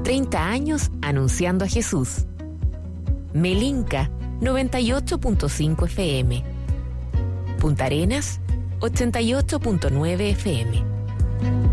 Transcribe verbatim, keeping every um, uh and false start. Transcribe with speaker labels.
Speaker 1: treinta años anunciando a Jesús. Melinca noventa y ocho punto cinco F M. Punta Arenas ochenta y ocho punto nueve F M.